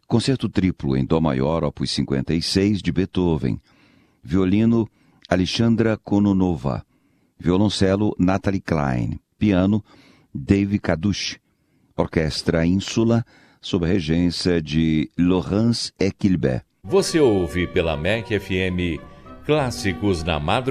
Concerto triplo em Dó maior, opus 56, de Beethoven. Violino, Alexandra Kononova. Violoncelo, Natalie Klein. Piano, Dave Kadush. Orquestra Ínsula, sob a regência de Laurence Equilbet. Você ouve pela MEC FM Clássicos na Madrugada.